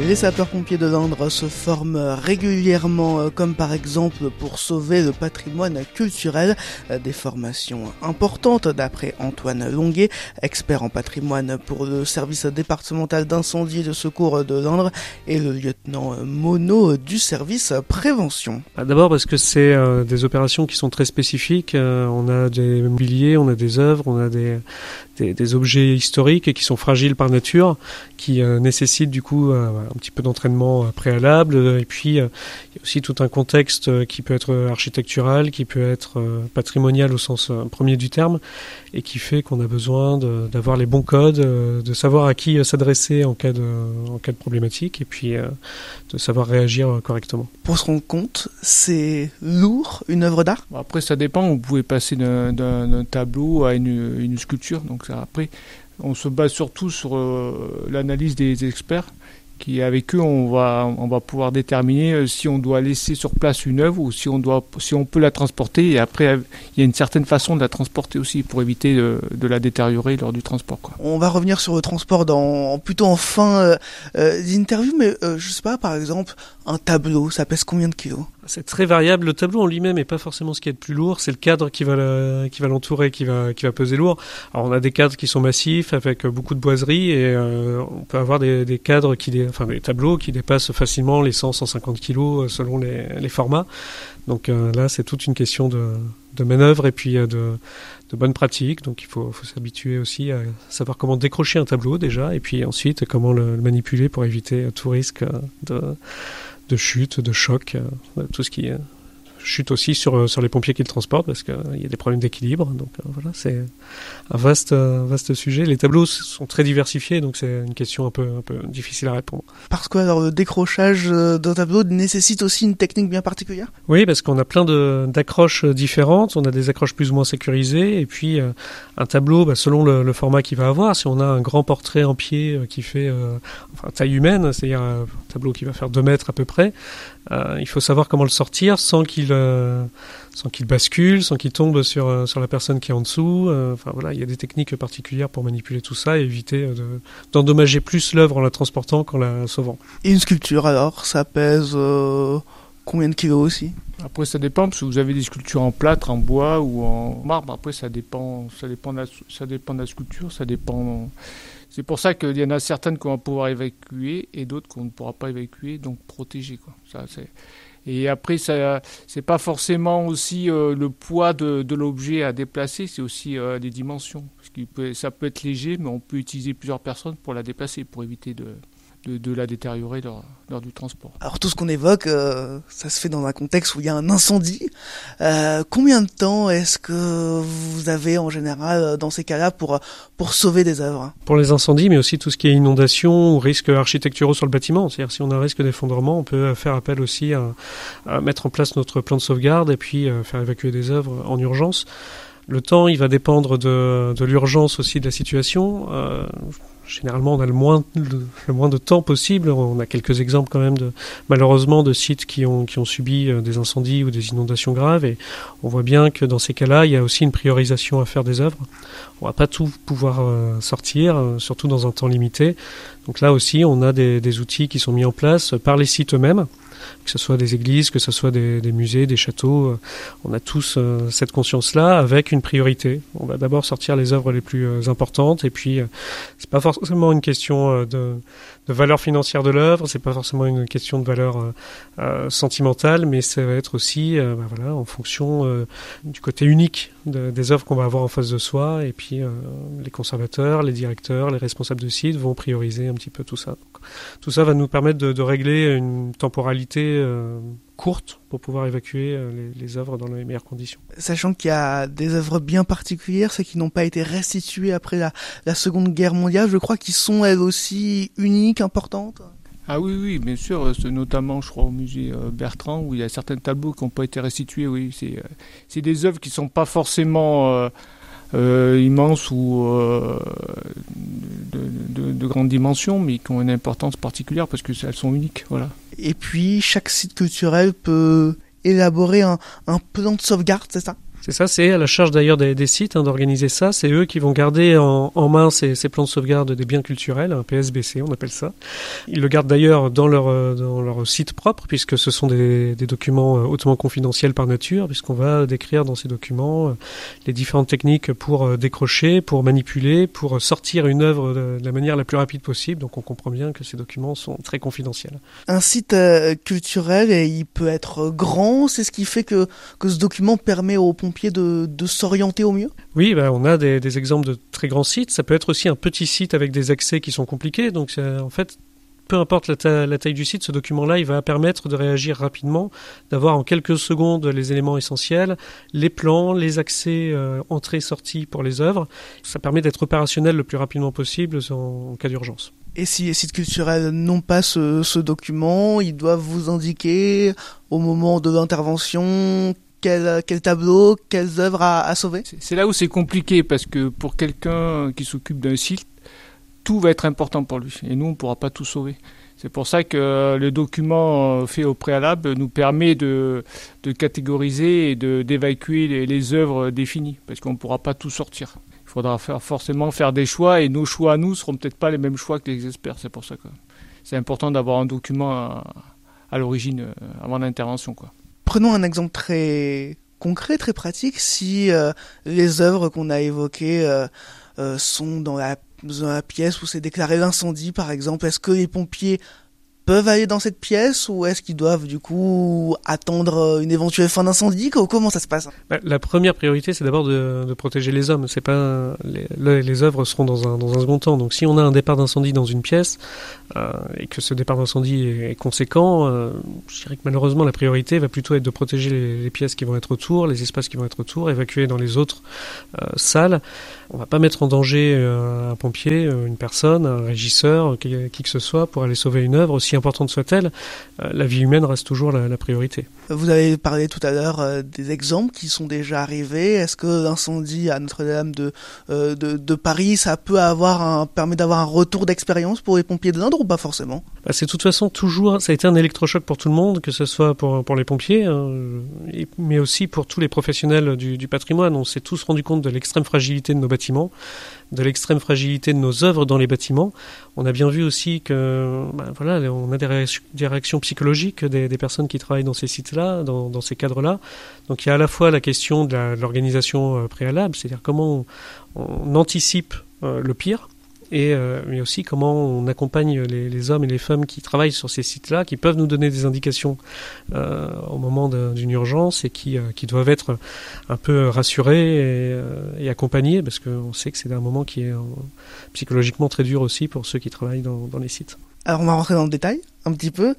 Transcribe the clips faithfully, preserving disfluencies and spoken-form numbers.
Les sapeurs-pompiers de l'Indre se forment régulièrement, comme par exemple pour sauver le patrimoine culturel. Des formations importantes d'après Antoine Longuet, expert en patrimoine pour le service départemental d'incendie et de secours de l'Indre, et le lieutenant Monod du service prévention. D'abord parce que c'est euh, des opérations qui sont très spécifiques. Euh, on a des mobiliers, on a des œuvres, on a des, des, des objets historiques qui sont fragiles par nature, qui euh, nécessitent du coup euh, un petit peu d'entraînement préalable, et puis euh, il y a aussi tout un contexte euh, qui peut être architectural, qui peut être euh, patrimonial au sens euh, premier du terme, et qui fait qu'on a besoin de, d'avoir les bons codes, euh, de savoir à qui euh, s'adresser en cas de, en cas de problématique, et puis euh, de savoir réagir euh, correctement. Pour se rendre compte, c'est lourd, une œuvre d'art ? Après, ça dépend, vous pouvez passer d'un, d'un, d'un tableau à une, une sculpture, donc ça, après, on se base surtout sur euh, l'analyse des experts, qui avec eux on va on va pouvoir déterminer si on doit laisser sur place une œuvre ou si on doit si on peut la transporter, et après il y a une certaine façon de la transporter aussi pour éviter de, de la détériorer lors du transport, quoi. On va revenir sur le transport dans plutôt en fin euh, euh, d'interview, mais euh, je sais pas, par exemple un tableau, ça pèse combien de kilos ? C'est très variable. Le tableau en lui-même n'est pas forcément ce qui est le plus lourd. C'est le cadre qui va, le, qui va l'entourer, qui va, qui va peser lourd. Alors on a des cadres qui sont massifs avec beaucoup de boiseries, et euh, on peut avoir des, des cadres qui, dé, enfin des tableaux qui dépassent facilement les cent à cent cinquante kilos selon les, les formats. Donc euh, là, c'est toute une question de, de manœuvre et puis euh, de, de bonne pratique. Donc il faut, faut s'habituer aussi à savoir comment décrocher un tableau déjà, et puis ensuite comment le, le manipuler pour éviter tout risque de de chute, de choc, euh, tout ce qui euh, chute aussi sur, sur les pompiers qui le transportent, parce qu'il euh, y a des problèmes d'équilibre. Donc euh, voilà, c'est un vaste, euh, vaste sujet. Les tableaux sont très diversifiés, donc c'est une question un peu, un peu difficile à répondre. Parce que alors, le décrochage d'un tableau nécessite aussi une technique bien particulière ? Oui, parce qu'on a plein de, d'accroches différentes. On a des accroches plus ou moins sécurisées, et puis euh, un tableau, bah, selon le, le format qu'il va avoir, si on a un grand portrait en pied euh, qui fait euh, enfin, taille humaine, c'est-à-dire un tableau qui va faire deux mètres à peu près, euh, il faut savoir comment le sortir sans qu'il, euh, sans qu'il bascule, sans qu'il tombe sur, euh, sur la personne qui est en dessous. Euh, enfin voilà, il y a des techniques particulières pour manipuler tout ça et éviter euh, de, d'endommager plus l'œuvre en la transportant qu'en la sauvant. Et une sculpture alors, ça pèse euh, combien de kilos aussi ? Après, ça dépend, parce que vous avez des sculptures en plâtre, en bois ou en marbre. Après, ça dépend, ça dépend de la, ça dépend de la sculpture, ça dépend. C'est pour ça qu'il y en a certaines qu'on va pouvoir évacuer et d'autres qu'on ne pourra pas évacuer, donc protéger, quoi. Ça, c'est... Et après, ça, c'est pas forcément aussi euh, le poids de, de l'objet à déplacer, c'est aussi euh, les dimensions. Parce que peut, ça peut être léger, mais on peut utiliser plusieurs personnes pour la déplacer, pour éviter de... De, de la détériorer lors, lors du transport. Alors tout ce qu'on évoque, euh, ça se fait dans un contexte où il y a un incendie. Euh, combien de temps est-ce que vous avez en général dans ces cas-là pour, pour sauver des œuvres ? Pour les incendies, mais aussi tout ce qui est inondation ou risques architecturaux sur le bâtiment. C'est-à-dire si on a un risque d'effondrement, on peut faire appel aussi à, à mettre en place notre plan de sauvegarde et puis euh, faire évacuer des œuvres en urgence. Le temps, il va dépendre de, de l'urgence aussi de la situation. Euh, Généralement, on a le moins, le, le moins de temps possible. On a quelques exemples quand même, de, malheureusement, de sites qui ont, qui ont subi des incendies ou des inondations graves. Et on voit bien que dans ces cas-là, il y a aussi une priorisation à faire des œuvres. On ne va pas tout pouvoir euh, sortir, euh, surtout dans un temps limité. Donc là aussi, on a des, des outils qui sont mis en place par les sites eux-mêmes, que ce soit des églises, que ce soit des, des musées, des châteaux. On a tous euh, cette conscience-là avec une priorité. On va d'abord sortir les œuvres les plus euh, importantes, et puis euh, c'est pas forcément une question euh, de, de valeur financière de l'œuvre, c'est pas forcément une question de valeur euh, euh, sentimentale, mais ça va être aussi euh, bah, voilà, en fonction euh, du côté unique de, des œuvres qu'on va avoir en face de soi, et puis euh, les conservateurs, les directeurs, les responsables de site vont prioriser un petit peu tout ça. Donc, tout ça va nous permettre de, de régler une temporalité euh, courte pour pouvoir évacuer euh, les, les œuvres dans les meilleures conditions. Sachant qu'il y a des œuvres bien particulières, celles qui n'ont pas été restituées après la, la Seconde Guerre mondiale, je crois qu'ils sont elles aussi uniques, importantes. Ah oui, oui, bien sûr, c'est notamment, je crois, au musée Bertrand, où il y a certains tableaux qui n'ont pas été restitués, oui. C'est, c'est des œuvres qui ne sont pas forcément euh, euh, immenses ou euh, de, de, de grandes dimensions, mais qui ont une importance particulière parce qu'elles sont uniques, voilà. Et puis, chaque site culturel peut élaborer un, un plan de sauvegarde, c'est ça ? C'est ça, c'est à la charge d'ailleurs des, des sites hein, d'organiser ça. C'est eux qui vont garder en, en main ces, ces plans de sauvegarde des biens culturels, un P S B C on appelle ça. Ils le gardent d'ailleurs dans leur, dans leur site propre, puisque ce sont des, des documents hautement confidentiels par nature, puisqu'on va décrire dans ces documents les différentes techniques pour décrocher, pour manipuler, pour sortir une œuvre de, de la manière la plus rapide possible. Donc on comprend bien que ces documents sont très confidentiels. Un site euh, culturel, il peut être grand, c'est ce qui fait que, que ce document permet aux pompiers De, de s'orienter au mieux ? Oui, bah, on a des, des exemples de très grands sites. Ça peut être aussi un petit site avec des accès qui sont compliqués. Donc, c'est, en fait, peu importe la, ta- la taille du site, ce document-là, il va permettre de réagir rapidement, d'avoir en quelques secondes les éléments essentiels, les plans, les accès euh, entrée-sortie pour les œuvres. Ça permet d'être opérationnel le plus rapidement possible en, en cas d'urgence. Et si les sites culturels n'ont pas ce, ce document, ils doivent vous indiquer au moment de l'intervention Quel, quel tableau, quelles œuvres à, à sauver ? c'est, c'est là où c'est compliqué, parce que pour quelqu'un qui s'occupe d'un site, tout va être important pour lui. Et nous, on ne pourra pas tout sauver. C'est pour ça que le document fait au préalable nous permet de, de catégoriser et de, d'évacuer les, les œuvres définies, parce qu'on ne pourra pas tout sortir. Il faudra faire, forcément faire des choix, et nos choix à nous ne seront peut-être pas les mêmes choix que les experts. C'est pour ça que c'est important d'avoir un document à, à l'origine, avant l'intervention, quoi. Prenons un exemple très concret, très pratique. Si euh, les œuvres qu'on a évoquées euh, euh, sont dans la, dans la pièce où c'est déclaré l'incendie, par exemple, est-ce que les pompiers peuvent aller dans cette pièce ou est-ce qu'ils doivent du coup attendre une éventuelle fin d'incendie ? Comment ça se passe ? La première priorité, c'est d'abord de, de protéger les hommes. C'est pas les, les œuvres seront dans un, dans un second temps. Donc, si on a un départ d'incendie dans une pièce euh, et que ce départ d'incendie est, est conséquent, euh, je dirais que malheureusement la priorité va plutôt être de protéger les, les pièces qui vont être autour, les espaces qui vont être autour, évacuer dans les autres euh, salles. On va pas mettre en danger euh, un pompier, une personne, un régisseur, qui, qui que ce soit pour aller sauver une œuvre, aussi importante soit-elle. Euh, la vie humaine reste toujours la, la priorité. Vous avez parlé tout à l'heure euh, des exemples qui sont déjà arrivés. Est-ce que l'incendie à Notre-Dame de, euh, de, de Paris, ça peut avoir un, permet d'avoir un retour d'expérience pour les pompiers de l'Indre ou pas forcément ? Bah, c'est de toute façon toujours, ça a été un électrochoc pour tout le monde, que ce soit pour, pour les pompiers, hein, et, mais aussi pour tous les professionnels du, du patrimoine. On s'est tous rendu compte de l'extrême fragilité de nos bâtiments, de l'extrême fragilité de nos œuvres dans les bâtiments. On a bien vu aussi que, bah, voilà, on a des réactions, des réactions psychologiques des, des personnes qui travaillent dans ces sites-là, dans, dans ces cadres-là. Donc il y a à la fois la question de, la, de l'organisation euh, préalable, c'est-à-dire comment on, on anticipe euh, le pire, et euh, mais aussi comment on accompagne les, les hommes et les femmes qui travaillent sur ces sites-là, qui peuvent nous donner des indications euh, au moment de, d'une urgence et qui, euh, qui doivent être un peu rassurés et, euh, et accompagnés, parce qu'on sait que c'est un moment qui est euh, psychologiquement très dur aussi pour ceux qui travaillent dans, dans les sites. Alors on va rentrer dans le détail un petit peu.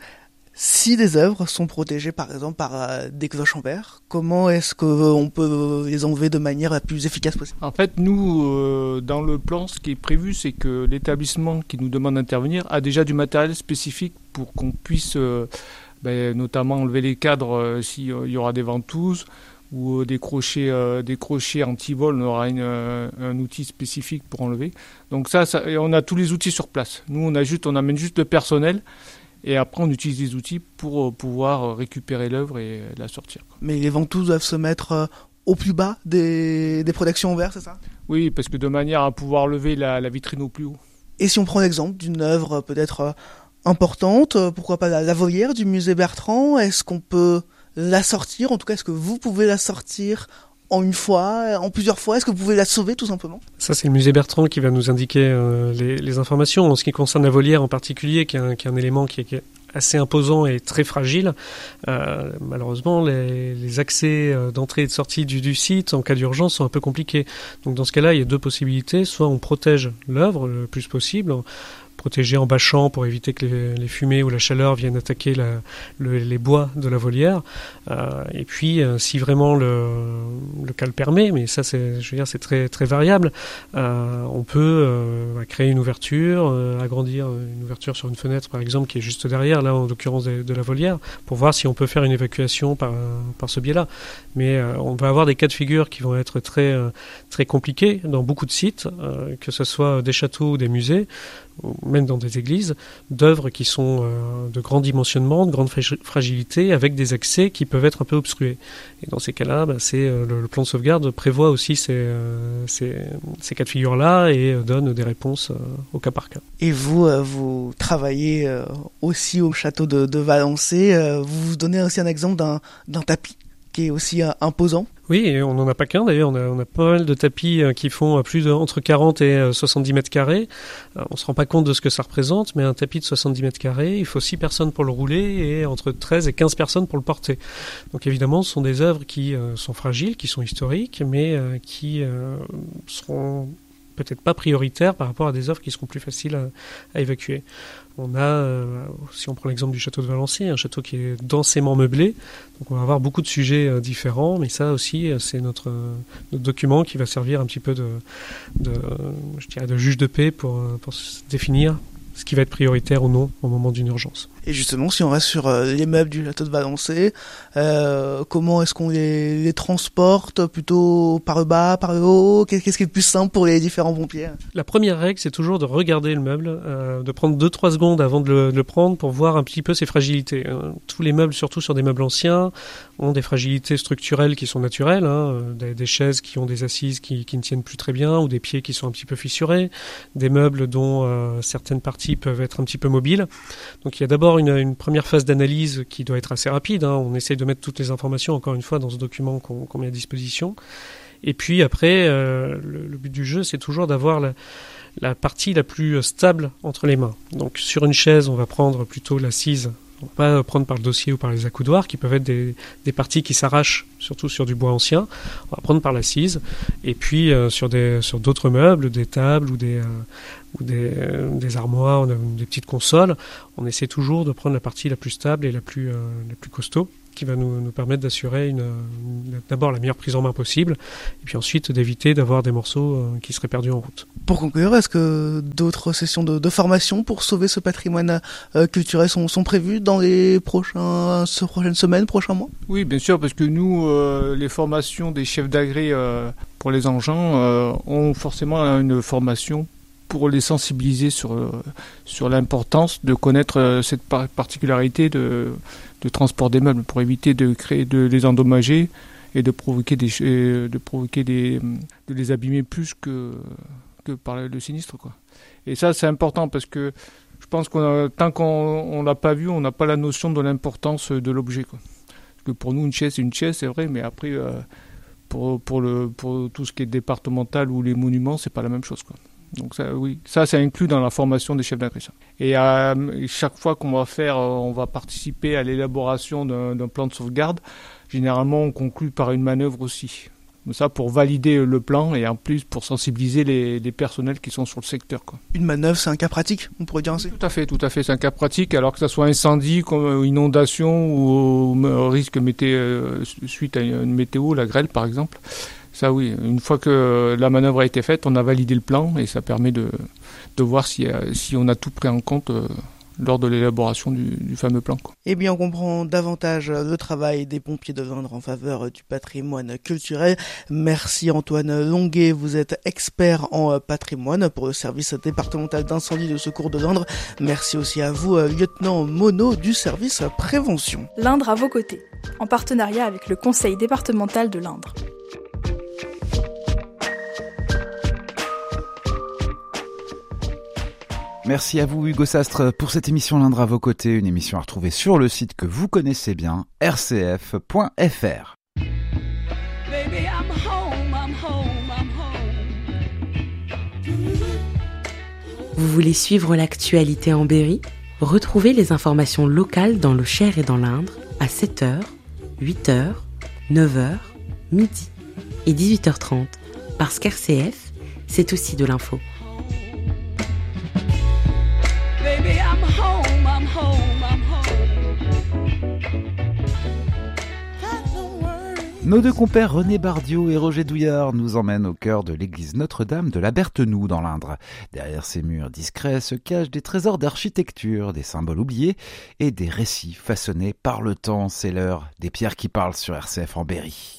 Si des œuvres sont protégées par exemple par euh, des cloches en verre, comment est-ce qu'on peut les enlever de manière la plus efficace possible ? En fait, nous, euh, dans le plan, ce qui est prévu, c'est que l'établissement qui nous demande d'intervenir a déjà du matériel spécifique pour qu'on puisse euh, ben, notamment enlever les cadres euh, s'il y aura des ventouses, ou euh, des crochets, euh, des crochets anti-vol, on aura une, euh, un outil spécifique pour enlever. Donc ça, ça, on a tous les outils sur place. Nous, on, a juste, on amène juste le personnel. Et après, on utilise les outils pour pouvoir récupérer l'œuvre et la sortir. Mais les ventouses doivent se mettre au plus bas des, des protections en verre, c'est ça ? Oui, parce que de manière à pouvoir lever la, la vitrine au plus haut. Et si on prend l'exemple d'une œuvre peut-être importante, pourquoi pas la, la volière du musée Bertrand, est-ce qu'on peut la sortir ? En tout cas, est-ce que vous pouvez la sortir en une fois, en plusieurs fois ? Est-ce que vous pouvez la sauver tout simplement ? Ça, c'est le musée Bertrand qui va nous indiquer euh, les, les informations. En ce qui concerne la volière en particulier, qui est un, qui est un élément qui est, qui est assez imposant et très fragile, euh, malheureusement, les, les accès d'entrée et de sortie du, du site en cas d'urgence sont un peu compliqués. Donc dans ce cas-là, il y a deux possibilités. Soit on protège l'œuvre le plus possible, protégé en bâchant pour éviter que les, les fumées ou la chaleur viennent attaquer la, le, les bois de la volière. Euh, et puis, euh, si vraiment le, le cas le permet, mais ça, c'est, je veux dire, c'est très très variable, euh, on peut euh, créer une ouverture, euh, agrandir une ouverture sur une fenêtre, par exemple, qui est juste derrière, là, en l'occurrence de, de la volière, pour voir si on peut faire une évacuation par par ce biais-là. Mais euh, on va avoir des cas de figure qui vont être très euh, très compliqués dans beaucoup de sites, euh, que ce soit des châteaux ou des musées, même dans des églises, d'œuvres qui sont euh, de grand dimensionnement, de grande fragilité, avec des accès qui peuvent être un peu obstrués. Et dans ces cas-là, bah, c'est, euh, le, le plan de sauvegarde prévoit aussi ces, euh, ces, ces cas de figure-là et euh, donne des réponses euh, au cas par cas. Et vous, euh, vous travaillez euh, aussi au château de, de Valençay. Euh, vous vous donnez aussi un exemple d'un, d'un tapis qui est aussi euh, imposant. Oui, et on n'en a pas qu'un d'ailleurs, on a, on a pas mal de tapis euh, qui font plus de, entre quarante et euh, soixante-dix mètres carrés. Euh, on se rend pas compte de ce que ça représente, mais un tapis de soixante-dix mètres carrés, il faut six personnes pour le rouler et entre treize et quinze personnes pour le porter. Donc évidemment, ce sont des œuvres qui euh, sont fragiles, qui sont historiques, mais euh, qui euh, seront peut-être pas prioritaires par rapport à des œuvres qui seront plus faciles à, à évacuer. On a, euh, si on prend l'exemple du château de Valençay, un château qui est densément meublé, donc on va avoir beaucoup de sujets euh, différents, mais ça aussi, euh, c'est notre, euh, notre document qui va servir un petit peu de, de, je dirais, de juge de paix pour, pour définir ce qui va être prioritaire ou non au moment d'une urgence. Et justement, si on reste sur euh, les meubles du château de Valençay, euh, comment est-ce qu'on les, les transporte? Plutôt par le bas, par le haut? Qu'est-ce qui est le plus simple pour les différents pompiers? La première règle, c'est toujours de regarder le meuble, euh, de prendre deux trois secondes avant de le, de le prendre pour voir un petit peu ses fragilités. Euh, tous les meubles, surtout sur des meubles anciens, ont des fragilités structurelles qui sont naturelles, hein, des, des chaises qui ont des assises qui, qui ne tiennent plus très bien, ou des pieds qui sont un petit peu fissurés, des meubles dont euh, certaines parties peuvent être un petit peu mobiles. Donc il y a d'abord une, une première phase d'analyse qui doit être assez rapide. Hein. On essaye de mettre toutes les informations, encore une fois, dans ce document qu'on, qu'on met à disposition. Et puis après, euh, le, le but du jeu, c'est toujours d'avoir la, la partie la plus stable entre les mains. Donc sur une chaise, on va prendre plutôt l'assise. On va pas prendre par le dossier ou par les accoudoirs, qui peuvent être des, des parties qui s'arrachent, surtout sur du bois ancien. On va prendre par l'assise. Et puis euh, sur, des, sur d'autres meubles, des tables ou des, euh, ou des, euh, des armoires, des petites consoles, on essaie toujours de prendre la partie la plus stable et la plus, euh, la plus costaud, qui va nous, nous permettre d'assurer une, une, d'abord la meilleure prise en main possible, et puis ensuite d'éviter d'avoir des morceaux euh, qui seraient perdus en route. Pour conclure, est-ce que d'autres sessions de, de formation pour sauver ce patrimoine euh, culturel sont, sont prévues dans les prochains, ces prochaines semaines, prochains mois? Oui, bien sûr, parce que nous, euh, les formations des chefs d'agré euh, pour les engins euh, ont forcément une formation pour les sensibiliser sur, euh, sur l'importance de connaître euh, cette par- particularité de, de transport des meubles, pour éviter de créer, de les endommager et de provoquer des, de provoquer des, de les abîmer plus que, que par le sinistre, quoi. Et ça, c'est important parce que je pense qu'on a, tant qu'on on l'a pas vu, on n'a pas la notion de l'importance de l'objet, quoi. Parce que pour nous, une chaise, c'est une chaise, c'est vrai, mais après, euh, pour, pour, le, pour tout ce qui est départemental ou les monuments, c'est pas la même chose, quoi. Donc ça, oui, ça, c'est inclus dans la formation des chefs d'agré. Et euh, chaque fois qu'on va faire, on va participer à l'élaboration d'un, d'un plan de sauvegarde. Généralement, on conclut par une manœuvre aussi. Ça, pour valider le plan et en plus pour sensibiliser les, les personnels qui sont sur le secteur, quoi. Une manœuvre, c'est un cas pratique, on pourrait dire ainsi? Tout à fait, tout à fait, c'est un cas pratique. Alors que ça soit incendie, comme inondation ou, ou risque mété, euh, suite à une météo, la grêle par exemple. Ça oui, une fois que la manœuvre a été faite, on a validé le plan et ça permet de, de voir si, si on a tout pris en compte euh, lors de l'élaboration du, du fameux plan, quoi. Eh bien, on comprend davantage le travail des pompiers de l'Indre en faveur du patrimoine culturel. Merci Antoine Longuet, vous êtes expert en patrimoine pour le service départemental d'incendie et de secours de l'Indre. Merci aussi à vous, lieutenant Monod du service prévention. L'Indre à vos côtés, en partenariat avec le conseil départemental de l'Indre. Merci à vous Hugo Sastre pour cette émission L'Indre à vos côtés, une émission à retrouver sur le site que vous connaissez bien, r c f point f r. Baby, I'm home, I'm home, I'm home. Vous voulez suivre l'actualité en Berry? Retrouvez les informations locales dans le Cher et dans l'Indre à sept heures, huit heures, neuf heures, midi et dix-huit heures trente. Parce qu'R C F, c'est aussi de l'info. Baby, I'm home, I'm home, I'm home. Nos deux compères René Bardiot et Roger Douillard nous emmènent au cœur de l'église Notre-Dame de la Berthenoux dans l'Indre. Derrière ces murs discrets se cachent des trésors d'architecture, des symboles oubliés et des récits façonnés par le temps. C'est l'heure des pierres qui parlent sur R C F en Berry.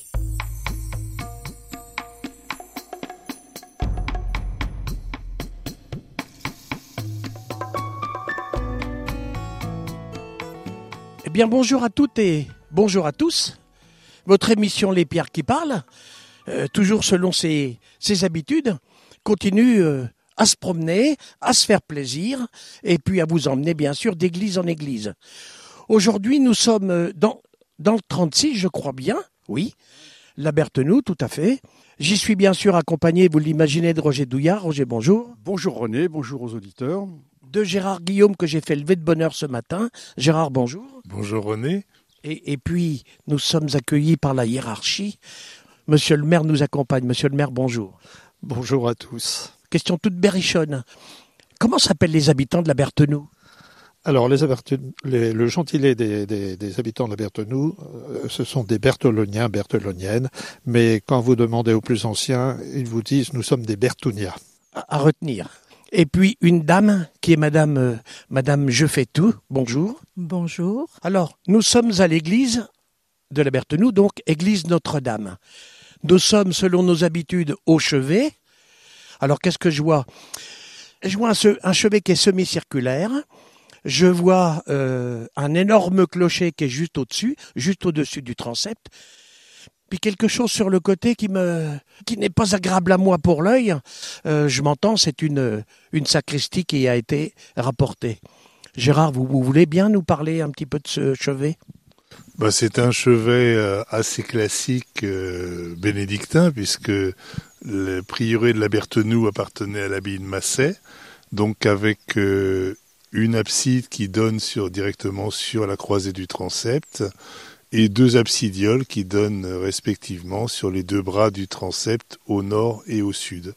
Eh bien, bonjour à toutes et bonjour à tous. Votre émission Les Pierres qui parlent, euh, toujours selon ses, ses habitudes, continue euh, à se promener, à se faire plaisir et puis à vous emmener, bien sûr, d'église en église. Aujourd'hui, nous sommes dans, dans le trente-six, je crois bien, oui, la Berthenoux, tout à fait. J'y suis bien sûr accompagné, vous l'imaginez, de Roger Douillard. Roger, bonjour. Bonjour René, bonjour aux auditeurs. De Gérard Guillaume, que j'ai fait lever de bonheur ce matin. Gérard, bonjour. Bonjour René. Et, et puis, nous sommes accueillis par la hiérarchie. Monsieur le maire nous accompagne. Monsieur le maire, bonjour. Bonjour à tous. Question toute berrichonne. Comment s'appellent les habitants de la Berthenoux ? Alors, les, les, le gentilé des, des, des habitants de la Berthenoux, euh, ce sont des Bertheloniens, Bertheloniennes, mais quand vous demandez aux plus anciens, ils vous disent « nous sommes des Bertounias ». À, à retenir. Et puis une dame qui est Madame euh, Madame Je fais tout. Bonjour. Bonjour. Alors, nous sommes à l'église de la Berthenoux, donc église Notre-Dame. Nous sommes, selon nos habitudes, au chevet. Alors, qu'est-ce que je vois ? Je vois un, un chevet qui est semi-circulaire. Je vois euh, un énorme clocher qui est juste au-dessus, juste au-dessus du transept. Puis quelque chose sur le côté qui me, qui n'est pas agréable à moi pour l'œil. Euh, je m'entends, c'est une, une sacristie qui a été rapportée. Gérard, vous, vous voulez bien nous parler un petit peu de ce chevet ? Bah, c'est un chevet euh, assez classique euh, bénédictin, puisque le prieuré de la Berthenoux appartenait à l'abbaye de Massay, donc avec euh, une abside qui donne sur, directement sur la croisée du transept, et deux absidioles qui donnent respectivement sur les deux bras du transept au nord et au sud.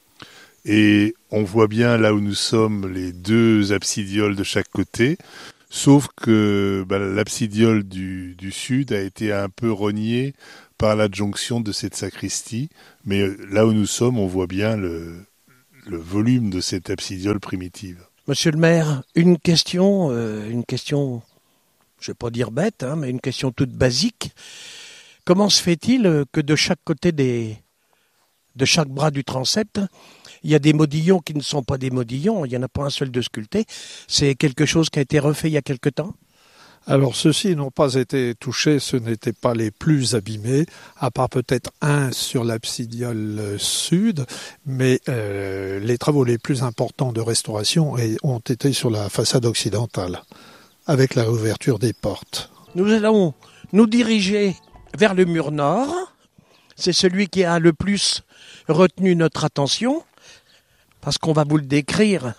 Et on voit bien là où nous sommes les deux absidioles de chaque côté, sauf que bah, l'absidiole du, du sud a été un peu rognée par l'adjonction de cette sacristie, mais là où nous sommes, on voit bien le, le volume de cette absidiole primitive. Monsieur le maire, une question, euh, une question... je ne vais pas dire bête, hein, mais une question toute basique. Comment se fait-il que de chaque côté des, de chaque bras du transept, il y a des modillons qui ne sont pas des modillons, il n'y en a pas un seul de sculpté. C'est quelque chose qui a été refait il y a quelque temps ? Alors ceux-ci n'ont pas été touchés, ce n'étaient pas les plus abîmés, à part peut-être un sur l'absidiole sud, mais euh, les travaux les plus importants de restauration ont été sur la façade occidentale, avec la réouverture des portes. Nous allons nous diriger vers le mur nord. C'est celui qui a le plus retenu notre attention, parce qu'on va vous le décrire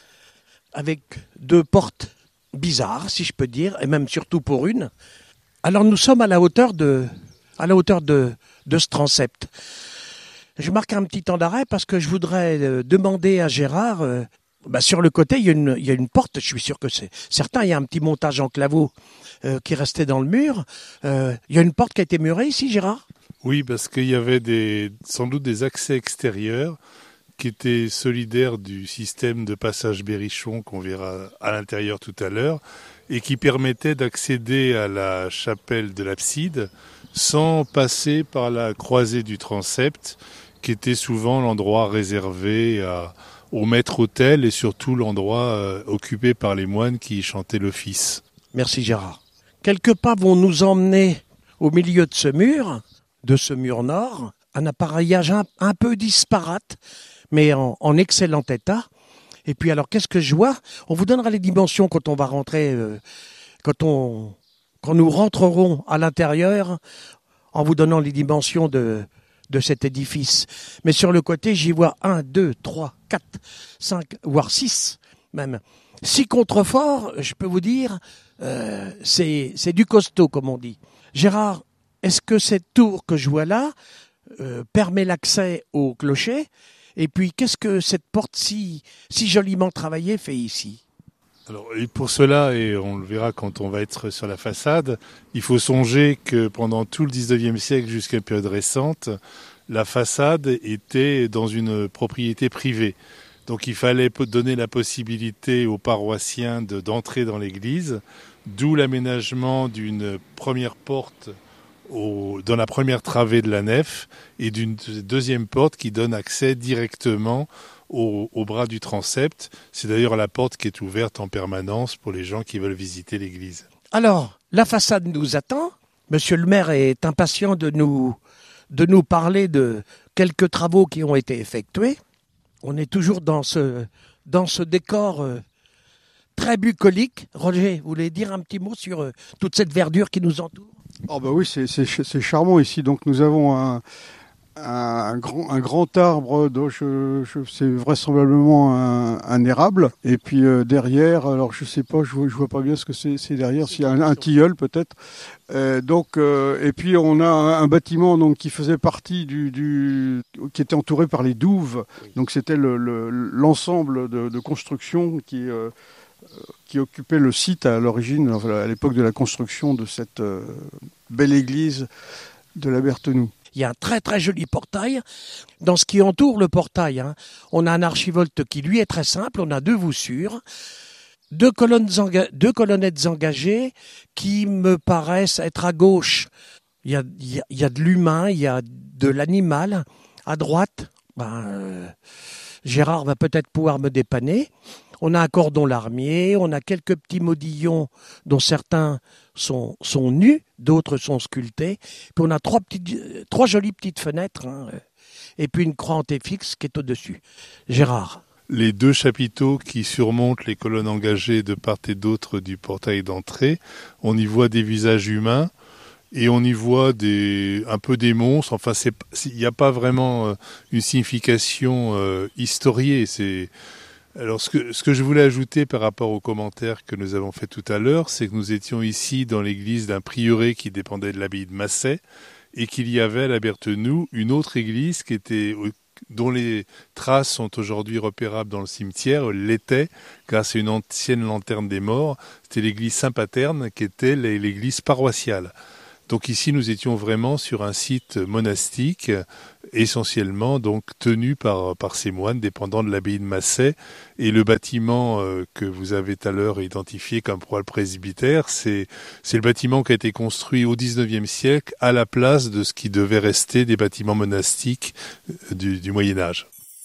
avec deux portes bizarres, si je peux dire, et même surtout pour une. Alors nous sommes à la hauteur de, à la hauteur de, de ce transept. Je marque un petit temps d'arrêt parce que je voudrais euh, demander à Gérard... Euh, Bah sur le côté, il y, a une, il y a une porte, je suis sûr que c'est certain, il y a un petit montage en claveau euh, qui restait dans le mur. Euh, il y a une porte qui a été murée ici, Gérard ? Oui, parce qu'il y avait des, sans doute des accès extérieurs qui étaient solidaires du système de passage berrichon qu'on verra à l'intérieur tout à l'heure et qui permettaient d'accéder à la chapelle de l'abside sans passer par la croisée du transept, qui était souvent l'endroit réservé à... au maître-autel et surtout l'endroit euh, occupé par les moines qui chantaient l'office. Merci Gérard. Quelques pas vont nous emmener au milieu de ce mur, de ce mur nord, un appareillage un, un peu disparate, mais en, en excellent état. Et puis alors, qu'est-ce que je vois ? On vous donnera les dimensions quand on va rentrer, euh, quand, on, quand nous rentrerons à l'intérieur, en vous donnant les dimensions de... de cet édifice. Mais sur le côté, j'y vois un, deux, trois, quatre, cinq, voire six même. Six contreforts, je peux vous dire, euh, c'est, c'est du costaud, comme on dit. Gérard, est-ce que cette tour que je vois là euh, permet l'accès au clocher ? Et puis, qu'est-ce que cette porte si, si joliment travaillée fait ici ? Alors, et pour cela, et on le verra quand on va être sur la façade, il faut songer que pendant tout le dix-neuvième siècle jusqu'à une période récente, la façade était dans une propriété privée. Donc il fallait donner la possibilité aux paroissiens de, d'entrer dans l'église, d'où l'aménagement d'une première porte au, dans la première travée de la nef et d'une deuxième porte qui donne accès directement Au, au bras du transept. C'est d'ailleurs la porte qui est ouverte en permanence pour les gens qui veulent visiter l'église. Alors, La façade nous attend. Monsieur le maire est impatient de nous, de nous parler de quelques travaux qui ont été effectués. On est toujours dans ce, dans ce décor euh, très bucolique. Roger, vous voulez dire un petit mot sur euh, toute cette verdure qui nous entoure ? Oh bah oui, c'est, c'est, c'est charmant ici. Donc nous avons un, un, grand, un grand arbre, dont je, je, c'est vraisemblablement un, un érable. Et puis euh, derrière, alors je sais pas, je vois, je vois pas bien ce que c'est, c'est derrière, c'est un, un tilleul peut-être. Euh, donc euh, et puis on a un, un bâtiment donc qui faisait partie du, du, qui était entouré par les douves. Donc c'était le, le, l'ensemble de, de construction qui euh, qui occupait le site à l'origine, à l'époque de la construction de cette euh, belle église de la Berthenoux. Il y a un très très joli portail. Dans ce qui entoure le portail, hein, on a un archivolte qui lui est très simple, on a deux voussures, deux, colonnes enga- deux colonnettes engagées qui me paraissent être à gauche. Il y a, il y a, il y a de l'humain, il y a de l'animal. À droite, ben, euh, Gérard va peut-être pouvoir me dépanner. On a un cordon larmier, on a quelques petits modillons dont certains sont, sont nus, d'autres sont sculptés. Puis on a trois, petites, trois jolies petites fenêtres, hein, et puis une croix antéfixe qui est au-dessus. Gérard. Les deux chapiteaux qui surmontent les colonnes engagées de part et d'autre du portail d'entrée, on y voit des visages humains et on y voit des, un peu des monstres. Enfin, il n'y a pas vraiment une signification euh, historiée. C'est... Alors, ce que, ce que je voulais ajouter par rapport aux commentaires que nous avons fait tout à l'heure, c'est que nous étions ici dans l'église d'un prieuré qui dépendait de l'abbaye de Massay et qu'il y avait à la Berthenoux une autre église qui était, dont les traces sont aujourd'hui repérables dans le cimetière, l'était grâce à une ancienne lanterne des morts. C'était l'église Saint-Paterne qui était l'église paroissiale. Donc ici, nous étions vraiment sur un site monastique, essentiellement donc tenu par, par ces moines dépendant de l'abbaye de Massay. Et le bâtiment euh, que vous avez tout à l'heure identifié comme pour le presbytère, c'est, c'est le bâtiment qui a été construit au dix-neuvième siècle à la place de ce qui devait rester des bâtiments monastiques du, du Moyen-Âge.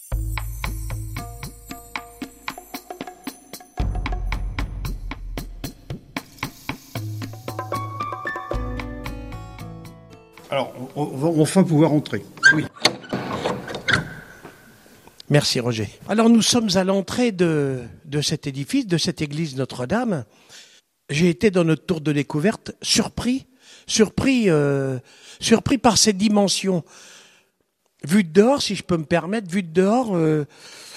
Alors, on va enfin pouvoir entrer. Oui. Merci Roger. Alors nous sommes à l'entrée de, de cet édifice, de cette église Notre-Dame. J'ai été dans notre tour de découverte surpris, surpris, euh, surpris par ses dimensions. Vue de dehors, si je peux me permettre, vue de dehors, euh,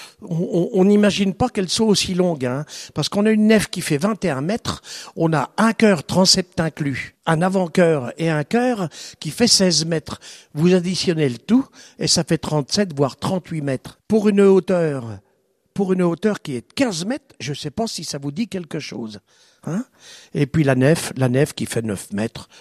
on n'imagine pas qu'elle soit aussi longue, hein, parce qu'on a une nef qui fait vingt et un mètres, on a un chœur transept inclus, un avant-chœur et un chœur qui fait seize mètres. Vous additionnez le tout et ça fait trente-sept voire trente-huit mètres. Pour une hauteur, pour une hauteur qui est de quinze mètres, je ne sais pas si ça vous dit quelque chose, hein. Et puis la nef, la nef qui fait neuf mètres,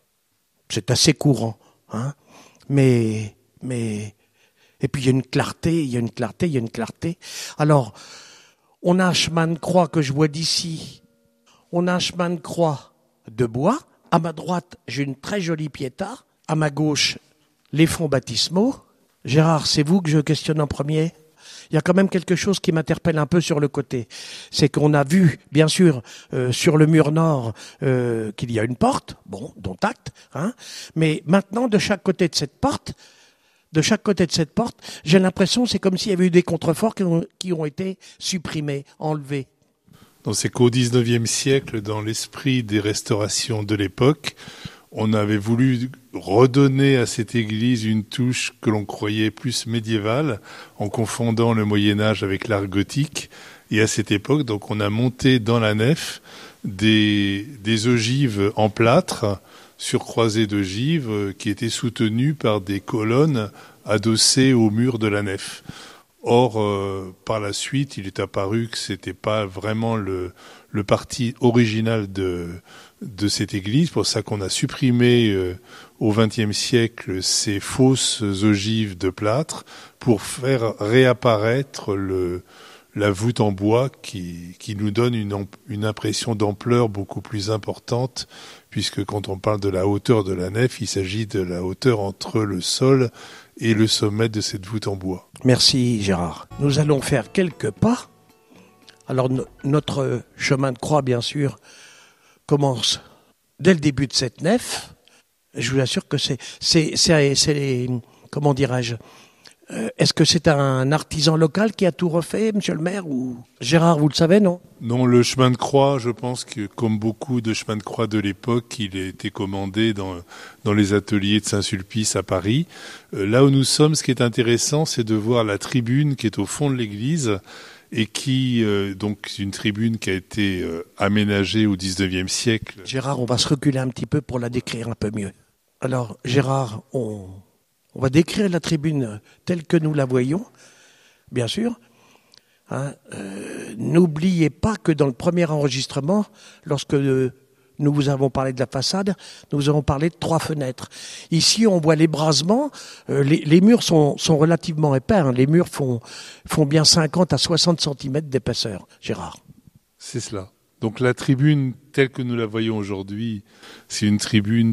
c'est assez courant, hein. Mais, mais. Et puis il y a une clarté, il y a une clarté, il y a une clarté. Alors, on a un chemin de croix que je vois d'ici. On a un chemin de croix de bois. À ma droite, j'ai une très jolie piéta. À ma gauche, les fonds baptismaux. Gérard, c'est vous que je questionne en premier ? Il y a quand même quelque chose qui m'interpelle un peu sur le côté. C'est qu'on a vu, bien sûr, euh, sur le mur nord, euh, qu'il y a une porte, bon, dont acte, hein. Mais maintenant, de chaque côté de cette porte, De chaque côté de cette porte, j'ai l'impression que c'est comme s'il y avait eu des contreforts qui ont, qui ont été supprimés, enlevés. Donc c'est qu'au dix-neuvième siècle, dans l'esprit des restaurations de l'époque, on avait voulu redonner à cette église une touche que l'on croyait plus médiévale, en confondant le Moyen-Âge avec l'art gothique. Et à cette époque, donc, on a monté dans la nef des, des ogives en plâtre, surcroisées d'ogives, qui étaient soutenues par des colonnes adossées au mur de la nef. Or, euh, par la suite, il est apparu que c'était pas vraiment le, le parti original de, de cette église. Pour ça qu'on a supprimé euh, au vingtième siècle ces fausses ogives de plâtre pour faire réapparaître le, la voûte en bois qui, qui nous donne une, une impression d'ampleur beaucoup plus importante, puisque quand on parle de la hauteur de la nef, il s'agit de la hauteur entre le sol et le sommet de cette voûte en bois. Merci Gérard. Nous allons faire quelques pas. Alors no- notre chemin de croix, bien sûr, commence dès le début de cette nef, je vous assure que c'est, c'est, c'est, c'est comment dirais-je, euh, est-ce que c'est un artisan local qui a tout refait, monsieur le maire, ou Gérard, vous le savez, non? Non, le chemin de croix, je pense que comme beaucoup de chemins de croix de l'époque, il a été commandé dans, dans les ateliers de Saint-Sulpice à Paris. Euh, là où nous sommes, ce qui est intéressant, c'est de voir la tribune qui est au fond de l'église et qui, euh, donc, une tribune qui a été euh, aménagée au dix-neuvième siècle. Gérard, on va se reculer un petit peu pour la décrire un peu mieux. Alors, Gérard, on, on va décrire la tribune telle que nous la voyons, bien sûr. Hein, euh, n'oubliez pas que dans le premier enregistrement, lorsque euh, nous vous avons parlé de la façade, nous avons parlé de trois fenêtres. Ici, on voit l'ébrasement. Euh, les, les murs sont, sont relativement épais. Hein. Les murs font, font bien cinquante à soixante centimètres d'épaisseur, Gérard. C'est cela. Donc la tribune telle que nous la voyons aujourd'hui, c'est une tribune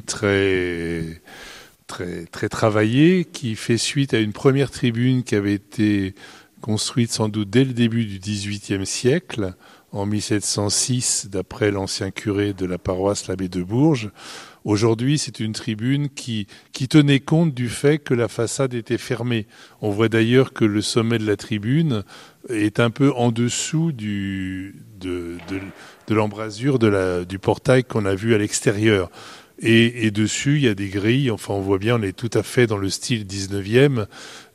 très, très, très travaillée qui fait suite à une première tribune qui avait été construite sans doute dès le début du dix-huitième siècle, en mille sept cent six, d'après l'ancien curé de la paroisse, l'abbé de Bourges. Aujourd'hui, c'est une tribune qui, qui tenait compte du fait que la façade était fermée. On voit d'ailleurs que le sommet de la tribune est un peu en dessous du, de, de, de l'embrasure de la, du portail qu'on a vu à l'extérieur. Et, et dessus, il y a des grilles. Enfin, on voit bien, on est tout à fait dans le style dix-neuvième.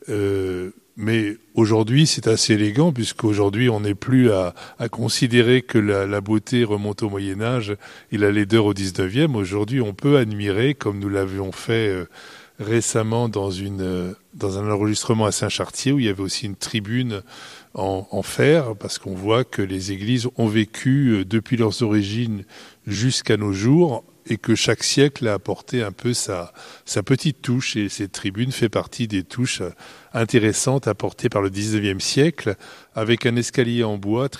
Euh, Mais aujourd'hui, c'est assez élégant, puisqu'aujourd'hui, on n'est plus à, à considérer que la, la beauté remonte au Moyen-Âge et la laideur au dix-neuvième. Aujourd'hui, on peut admirer, comme nous l'avions fait euh, récemment dans, une, euh, dans un enregistrement à Saint-Chartier, où il y avait aussi une tribune en, en fer, parce qu'on voit que les églises ont vécu euh, depuis leurs origines jusqu'à nos jours, et que chaque siècle a apporté un peu sa, sa petite touche. Et cette tribune fait partie des touches intéressantes apportées par le dix-neuvième siècle, avec un escalier en bois très